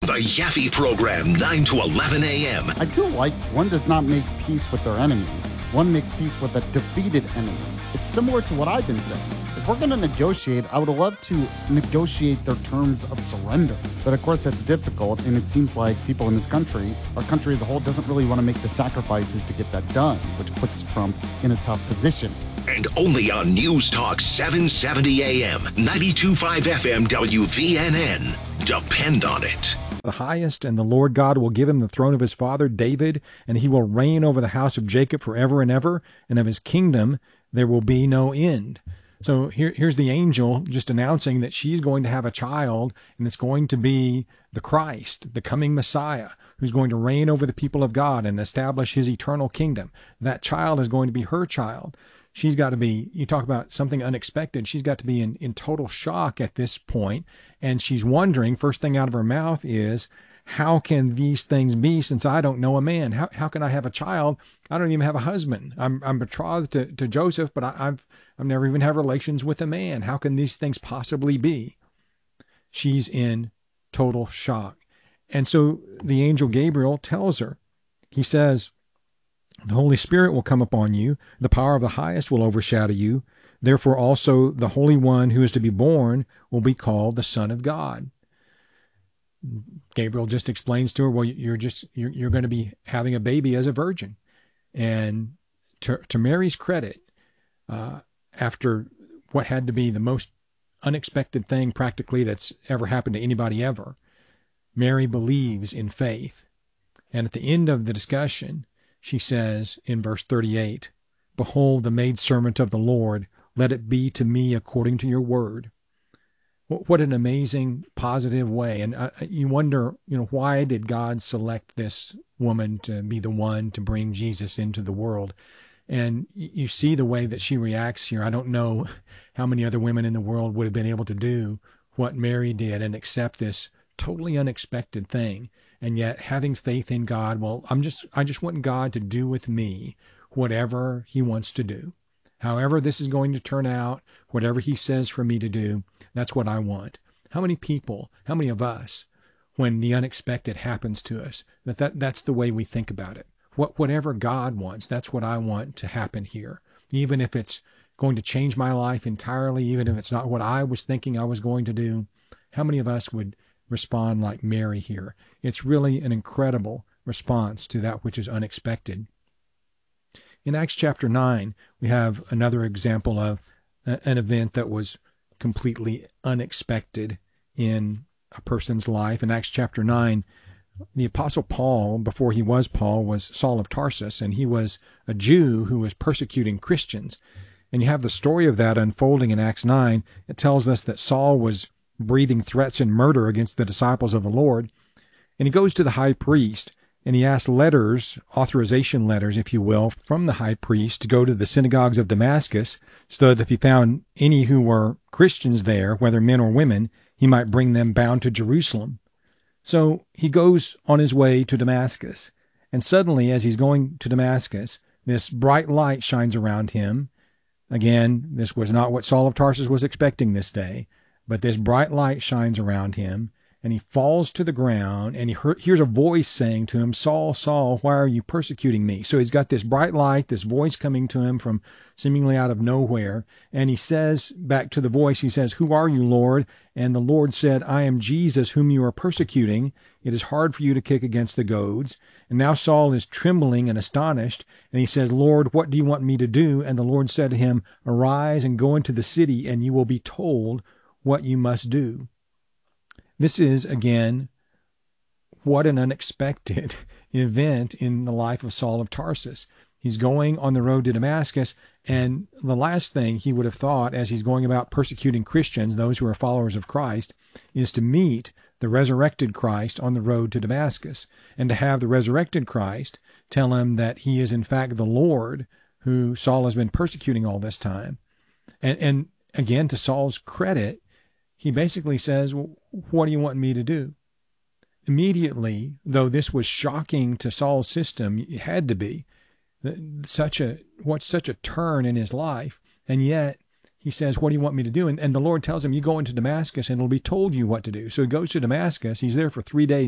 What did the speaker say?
The Yaffe Program, 9 to 11 a.m. I do like one does not make peace with their enemy. One makes peace with a defeated enemy. It's similar to what I've been saying. If we're going to negotiate, I would love to negotiate their terms of surrender. But of course, that's difficult, and it seems like people in this country, our country as a whole, doesn't really want to make the sacrifices to get that done, which puts Trump in a tough position. And only on News Talk 770 AM, 92.5 FM WVNN. Depend on it. The highest, and the Lord God will give him the throne of his father David, and he will reign over the house of Jacob forever and ever, and of his kingdom there will be no end. So here's the angel just announcing that she's going to have a child, and it's going to be the Christ, the coming Messiah, who's going to reign over the people of God and establish his eternal kingdom. That child is going to be her child. She's got to be, you talk about something unexpected, she's got to be in total shock at this point, and she's wondering, first thing out of her mouth is, how can these things be since I don't know a man? How can I have a child? I don't even have a husband. I'm betrothed to Joseph, but I've never even had relations with a man. How can these things possibly be? She's in total shock. And so the angel Gabriel tells her, he says, the Holy Spirit will come upon you. The power of the highest will overshadow you. Therefore also the Holy One who is to be born will be called the Son of God. Gabriel just explains to her, well, you're going to be having a baby as a virgin. And to Mary's credit, after what had to be the most unexpected thing practically that's ever happened to anybody ever, Mary believes in faith. And at the end of the discussion, she says in verse 38, "Behold, the maidservant of the Lord, let it be to me according to your word." What an amazing, positive way. And you wonder, why did God select this woman to be the one to bring Jesus into the world? And you see the way that she reacts here. I don't know how many other women in the world would have been able to do what Mary did and accept this totally unexpected thing. And yet having faith in God, well, I just want God to do with me whatever he wants to do. However this is going to turn out, whatever he says for me to do, that's what I want. How many people, how many of us, when the unexpected happens to us, that's the way we think about it. Whatever God wants, that's what I want to happen here. Even if it's going to change my life entirely, even if it's not what I was thinking I was going to do, how many of us would respond like Mary here? It's really an incredible response to that which is unexpected. In Acts chapter 9, we have another example of an event that was completely unexpected in a person's life. In Acts chapter 9, the Apostle Paul, before he was Paul, was Saul of Tarsus, and he was a Jew who was persecuting Christians. And you have the story of that unfolding in Acts 9. It tells us that Saul was breathing threats and murder against the disciples of the Lord. And he goes to the high priest, and he asks letters, authorization letters, if you will, from the high priest to go to the synagogues of Damascus, so that if he found any who were Christians there, whether men or women, he might bring them bound to Jerusalem. So he goes on his way to Damascus, and suddenly, as he's going to Damascus, this bright light shines around him. Again, this was not what Saul of Tarsus was expecting this day, but this bright light shines around him, and he falls to the ground, and he hears a voice saying to him, "Saul, Saul, why are you persecuting me?" So he's got this bright light, this voice coming to him from seemingly out of nowhere, and he says back to the voice, he says, "Who are you, Lord?" And the Lord said, "I am Jesus, whom you are persecuting. It is hard for you to kick against the goads." And now Saul is trembling and astonished, and he says, "Lord, what do you want me to do?" And the Lord said to him, "Arise and go into the city, and you will be told what you must do." This is, again, what an unexpected event in the life of Saul of Tarsus. He's going on the road to Damascus, and the last thing he would have thought as he's going about persecuting Christians, those who are followers of Christ, is to meet the resurrected Christ on the road to Damascus, and to have the resurrected Christ tell him that he is in fact the Lord who Saul has been persecuting all this time. And again, to Saul's credit, he basically says, "Well, what do you want me to do?" Immediately, though this was shocking to Saul's system, it had to be such a turn in his life, and yet he says, "What do you want me to do?" And the Lord tells him, "You go into Damascus, and it'll be told you what to do." So he goes to Damascus. He's there for 3 days.